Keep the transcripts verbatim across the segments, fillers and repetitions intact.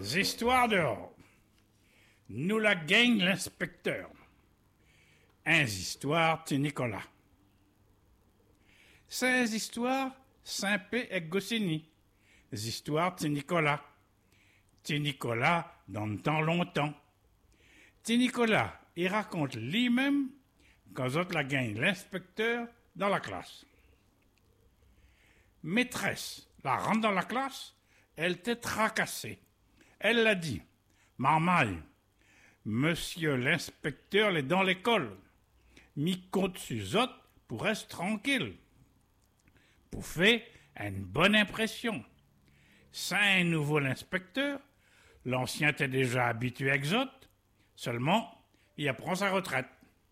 Histoires dehors. Nous la gagne l'inspecteur. Un histoires de Nicolas. Ces histoires, Saint-Pé et Goscinny. Histoires de Nicolas. Ti Nicolas dans le temps longtemps. Ti Nicolas, il raconte lui-même quand autres la gagne l'inspecteur dans la classe. Maîtresse la rentre dans la classe, elle était tracassée. Elle l'a dit, Marmaille, monsieur l'inspecteur est dans l'école. Mi compte sur autres pour rester tranquille. Pour faire une bonne impression. C'est un nouveau l'inspecteur. L'ancien était déjà habitué avec autres. Seulement, il apprend sa retraite.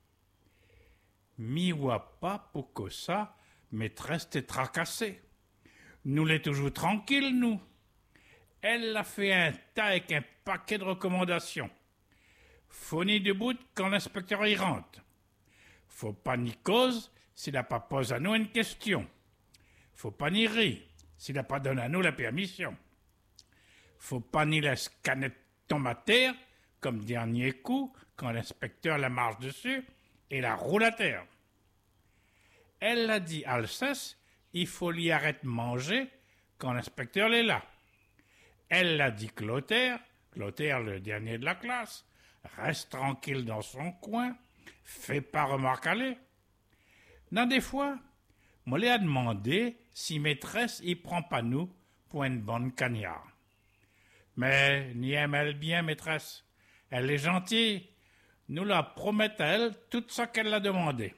Mi voit pas pour que ça, maîtresse t'est tracassée. Nous l'est toujours tranquille, nous. Elle a fait un tas avec un paquet de recommandations. Faut ni debout quand l'inspecteur y rentre. Faut pas ni cause s'il n'a pas posé à nous une question. Faut pas ni rire s'il n'a pas donné à nous la permission. Faut pas ni laisser canette tomber à terre comme dernier coup quand l'inspecteur la marche dessus et la roule à terre. Elle a dit à Alsace, il faut l'y arrêter manger quand l'inspecteur est là. Elle l'a dit Clotaire, Clotaire le dernier de la classe, reste tranquille dans son coin, fais pas remarque aller. Dans des fois, moi lui a demandé si maîtresse y prend pas nous pour une bonne cagnard. Mais ni aime-elle bien maîtresse, elle est gentille, nous la promet à elle tout ça qu'elle l'a demandé.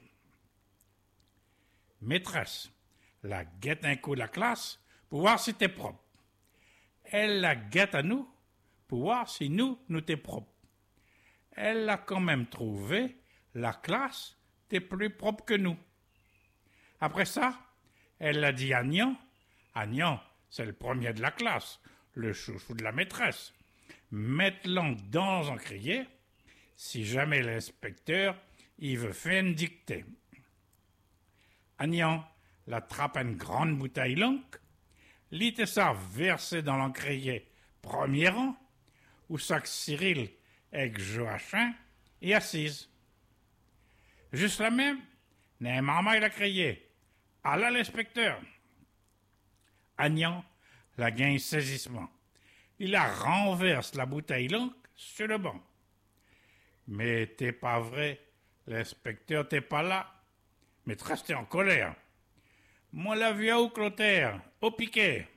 Maîtresse la guette un coup de la classe pour voir si t'es propre. Elle la guette à nous pour voir si nous, nous t'es propre. Elle a quand même trouvé la classe t'es plus propre que nous. Après ça, elle l'a dit à Agnan. Agnan, c'est le premier de la classe, le chouchou de la maîtresse. Mette-l'en dans un crier, si jamais l'inspecteur il veut faire une dictée. Agnan la trappe une grande bouteille longue, lit ça versé dans l'encrier premier rang, où sac Cyril avec Joachim est assise. Juste la même, n'est maman il a crié. Ah là l'inspecteur. Agnan la gagne saisissement. Il la renverse la bouteille longue sur le banc. Mais t'es pas vrai, l'inspecteur t'es pas là. Maîtresse t'es en colère. Moi la vu à où Clotaire, au piquet.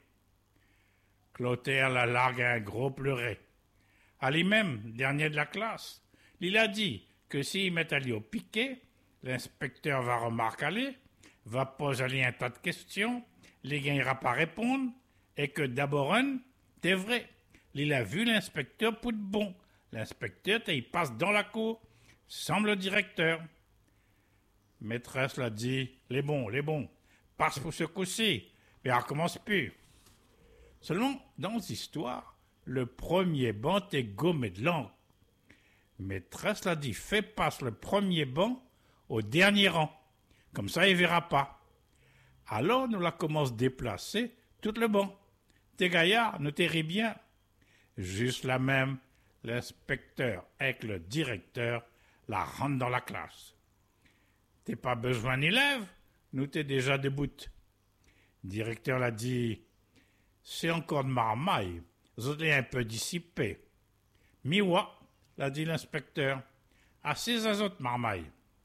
Clotaire la largue à un gros pleurer. À lui-même, dernier de la classe, il a dit que s'il met à lui au piquet, l'inspecteur va remarquer aller, va poser à lui un tas de questions, les gagnera pas répondre, et que d'abord un, t'es vrai. Il a vu l'inspecteur pour de bon. L'inspecteur, il passe dans la cour, semble le directeur. Maîtresse l'a dit, les bons, les bons. Passe pour ce coup-ci, mais elle recommence plus. Seulement, dans l'histoire, le premier banc est gommé de l'encre. Maîtresse l'a dit, fais passe le premier banc au dernier rang. Comme ça, il verra pas. Alors, nous la commence déplacer tout le banc. T'es gaillard, nous t'es bien. Juste la même, l'inspecteur avec le directeur la rentre dans la classe. T'es pas besoin d'élève, nous t'es déjà debout. Directeur l'a dit, c'est encore de marmaille, vous êtes un peu dissipé. Miwa, l'a dit l'inspecteur, assise à autres marmaille.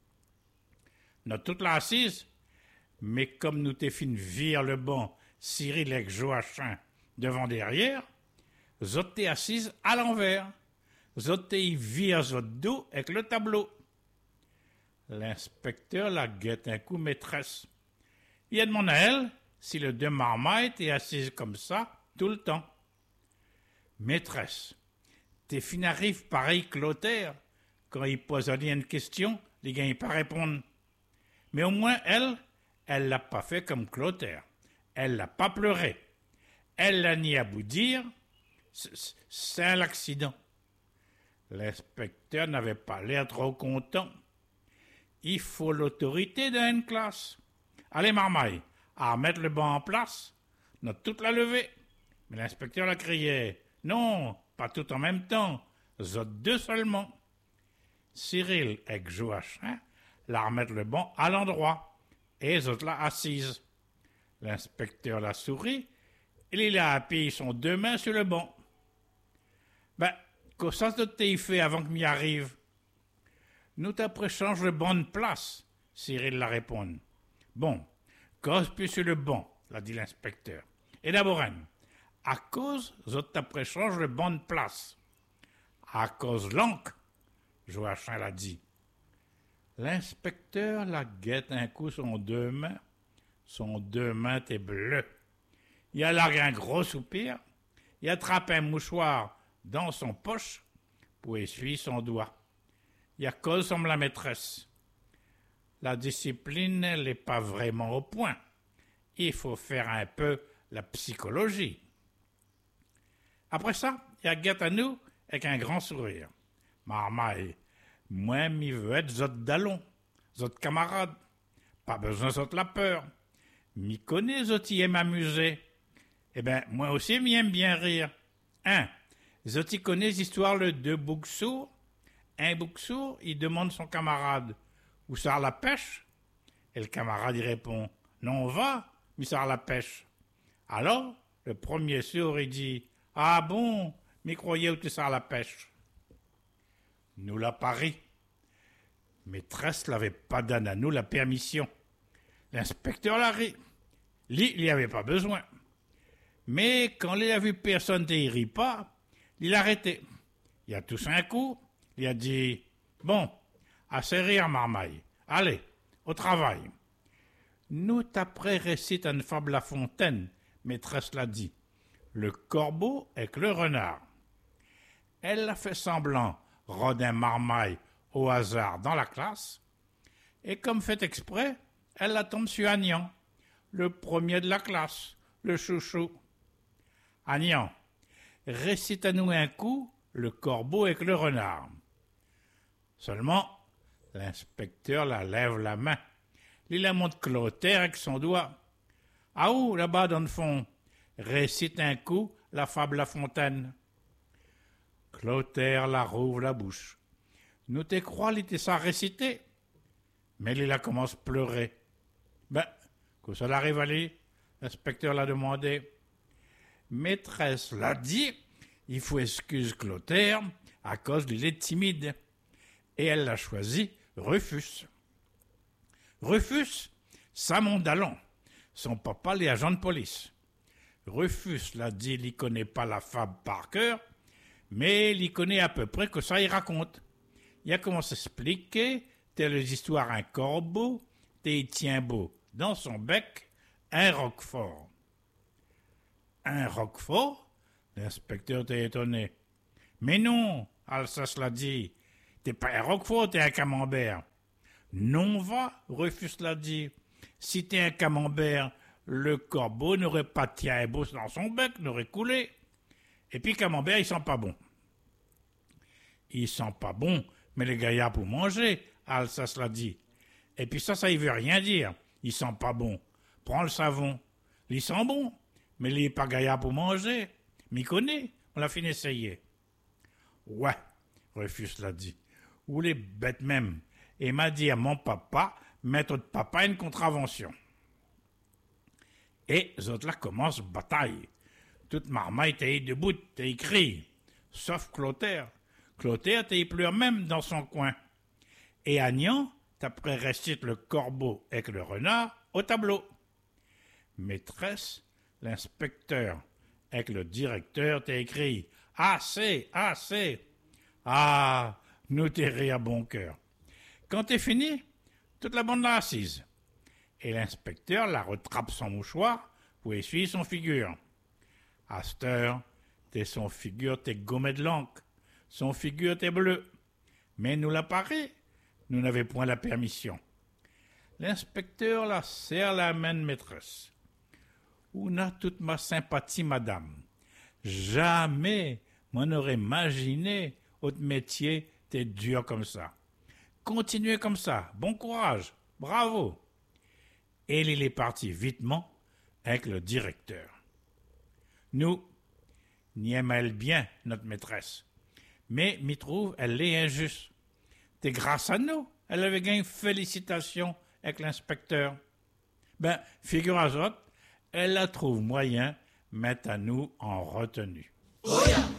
Nous toute la assise, mais comme nous t'es fin vire le banc, Cyril avec Joachim devant derrière, vous êtes assise à l'envers. Vous êtes vire votre dos avec le tableau. L'inspecteur la guette un coup maîtresse. Il a demandé à elle si le deux marmaille était assise comme ça tout le temps. Maîtresse, tes fin arrive pareil Clotaire, quand il pose à lui une question, les gars pas répondre. Mais au moins elle, elle l'a pas fait comme Clotaire. Elle l'a pas pleuré. Elle l'a ni à bout dire, c'est un accident. L'inspecteur n'avait pas l'air trop content. Il faut l'autorité d'une classe. Allez, marmaille, à mettre le banc en place. On a toute la levée. Mais l'inspecteur l'a crié. Non, pas tout en même temps, zot deux seulement. Cyril et Joachim la remettent le banc à l'endroit, et zot là assise. L'inspecteur la sourit, et il a appuyé son deux mains sur le banc. Ben, que ça se t'y fait avant que m'y arrive? Nous t'après change le banc de place, Cyril la répond. Bon, cause plus sur le banc, l'a dit l'inspecteur. Et d'abord, à cause, zot t'après change le banc de place. À cause l'encre, Joachim l'a dit. L'inspecteur la guette un coup son deux mains. Son deux mains étaient bleues. Il a largué un gros soupir. Il attrape un mouchoir dans son poche pour essuyer son doigt. Il a cause comme la maîtresse. La discipline n'est pas vraiment au point. Il faut faire un peu la psychologie. Après ça, il a guette à nous avec un grand sourire. Marmaille, moi, m'y veux être zot d'allon, zot camarade. Pas besoin zot la peur. M'y connais zot y aime amuser. Eh ben, moi aussi m'y aime bien rire. Hein, zot y connais l'histoire le deux boucs sourds. Un bouc sourd, il demande son camarade, où sort la pêche? Et le camarade, il répond, non, on va, mais sort la pêche. Alors, le premier sourd, il dit, ah bon, mais croyez où tu sors la pêche? Nous l'a pari. Maîtresse l'avait pas donné à nous la permission. L'inspecteur l'a ri. Lui, il n'y avait pas besoin. Mais quand il a vu personne ne rit pas, il a arrêté. Il a toussé un coup, il a dit, bon, assez rire, marmaille. Allez, au travail. Nous t'après récite une fable La Fontaine, maîtresse l'a dit. Le corbeau avec le renard. Elle a fait semblant, rodin marmaille au hasard dans la classe, et comme fait exprès, elle la tombe sur Agnan, le premier de la classe, le chouchou. Agnan, récite à nous un coup le corbeau avec le renard. Seulement, l'inspecteur la lève la main. Il la montre Clotaire avec son doigt. Ah où, là-bas dans le fond, récite un coup la fable La Fontaine. Clotaire la rouvre la bouche. Nous te crois, il était ça récité. Mais il a commencé à pleurer. Ben, que ça l'arrive à lui, l'inspecteur l'a demandé. Maîtresse l'a dit, il faut excuse Clotaire à cause qu'il est timide. Et elle l'a choisi Rufus. Rufus, ça mon dallon. Son papa, les agents de police. Rufus l'a dit, il ne connaît pas la fable par cœur, mais il connaît à peu près que ça il raconte. Il a commencé à expliquer telle histoire un corbeau, et tient beau dans son bec un roquefort. Un roquefort? L'inspecteur était étonné. Mais non, Alsace l'a dit, t'es pas un roquefort, t'es un camembert. Non va, Rufus l'a dit. Si t'es un camembert, le corbeau n'aurait pas tient un beau dans son bec, n'aurait coulé. Et puis camembert, il sent pas bon. Il sent pas bon, mais les gaillards pour manger, Alsace l'a dit. Et puis ça, ça y veut rien dire. Il sent pas bon. Prends le savon. Il sent bon, mais il n'est pas gaillard pour manger. M'y connaît, on l'a fait essayer. Ouais, Rufus l'a dit. Ou les bêtes même. Et m'a dit à mon papa, mettre de papa une contravention. Et les autres là commencent bataille. Toute marmaille était debout, t'es écrit. Sauf Clotaire. Clotaire t'es pleure même dans son coin. Et Agnan, t'après récite le corbeau avec le renard au tableau. Maîtresse, l'inspecteur avec le directeur t'es écrit. Assez, assez. Ah, nous t'es ri à bon cœur. Quand t'es fini, toute la bande l'a assise. Et l'inspecteur la retrape son mouchoir pour essuyer son figure. À cette heure, t'es son figure t'es gommé de l'encre. Son figure t'es bleu. Mais nous l'apparait, nous n'avions point la permission. L'inspecteur la serre la main de maîtresse. Où n'a toute ma sympathie, madame. Jamais m'en aurait imaginé votre métier t'es dur comme ça. Continuez comme ça, bon courage, bravo. Et il est parti vitement avec le directeur. Nous, Ni aime elle bien, notre maîtresse. Mais, m'y trouve, elle est injuste. C'est grâce à nous, elle avait gagné félicitations avec l'inspecteur. Ben, figure-toi, elle la trouve moyen, met à nous en retenue.